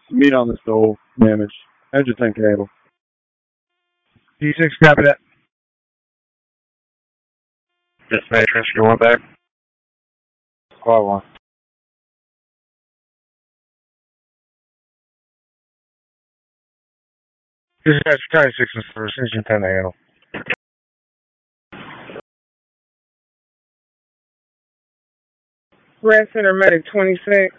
Meat on the stove, damage. Engine tank cable. D6, copy that. Dispatch, rescue 1 back. Squad 1. Dispatch, Battalion 6 in service, engine 10 to handle. Red Center Medic 26.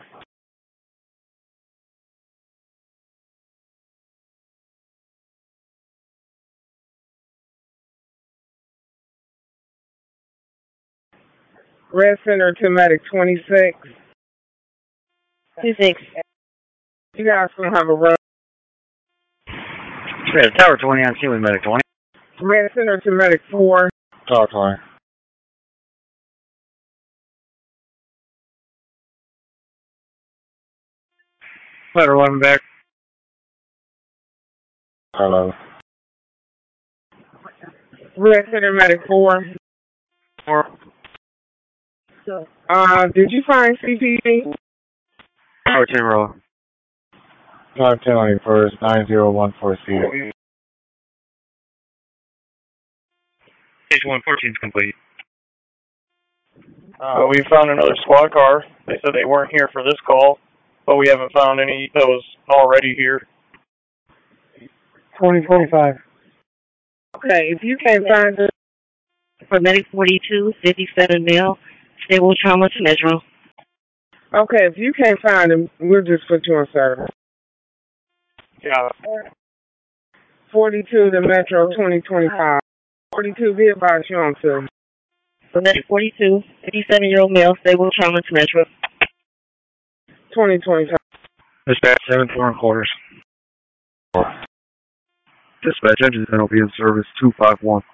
Red Center to Medic 26. 26. You guys gonna have a run. Red, Tower 20 on scene with Medic 20. Red Center to Medic 4. Tower 20. Letter 11 back. Tower 11. Red Center Medic 4. 4. Did you find CPD? Tower 10 roll. Tower 10 on your first, 9014C. Station 114 is complete. We found another squad car. They said they weren't here for this call, but we haven't found any that was already here. 2025. Okay, if you can't find it. For Medic 42, 57 male, stable trauma to Metro. Okay, if you can't find him, we'll just put you on service. Yeah. 42 to Metro 2025. 42, be about you on service. For Medic 42, 57-year-old male, stable trauma to Metro. 2025. Dispatch 7-4 in quarters. Dispatch engine 10 will be in service 251.